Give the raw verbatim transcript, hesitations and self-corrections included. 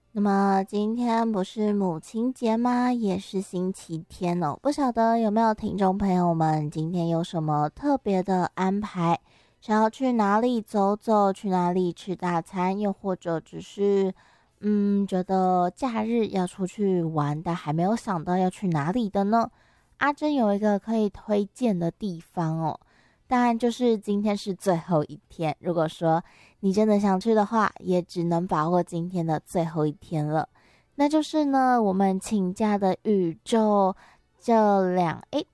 那么今天不是母亲节吗？也是星期天哦，不晓得有没有听众朋友们今天有什么特别的安排，想要去哪里走走，去哪里吃大餐，又或者只是嗯觉得假日要出去玩，但还没有想到要去哪里的呢？阿珍有一个可以推荐的地方哦，当然就是今天是最后一天，如果说你真的想去的话，也只能把握今天的最后一天了。那就是呢，我们请假的宇宙这两诶